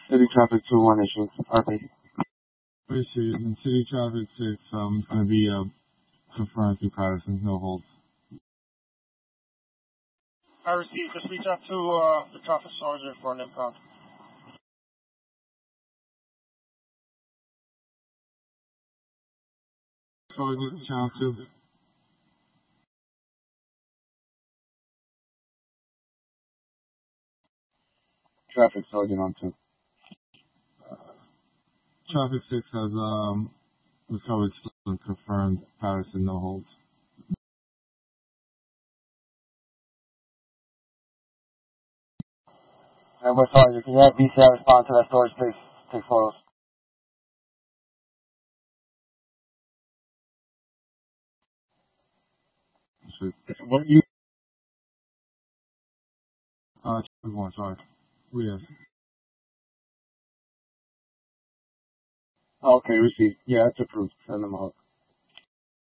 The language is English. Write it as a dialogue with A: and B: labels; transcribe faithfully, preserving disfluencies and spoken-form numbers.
A: City traffic two one issue. R P.
B: Issues in city traffic six, um, it's going to be uh, confirmed through Patterson, no holds.
C: I received. Just reach out to uh, the traffic sergeant for an impound.
B: Sergeant, channel two.
A: Traffic sergeant on two.
B: Traffic six has um recovered and confirmed Patterson, no holds.
A: Everybody sergeant, can you have V C I respond to that storage space? Take photos.
B: What you? Uh, traffic one, sorry. Yes.
A: Okay, received. Yeah, that's approved. Send them out.